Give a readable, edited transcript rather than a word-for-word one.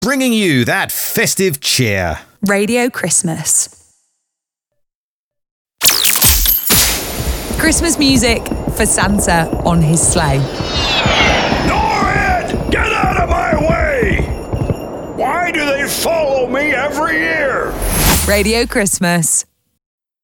bringing you that festive cheer. Radio Christmas. Christmas music for Santa on his sleigh. Norrid! Get out of my way! Why do they follow me every year? Radio Christmas.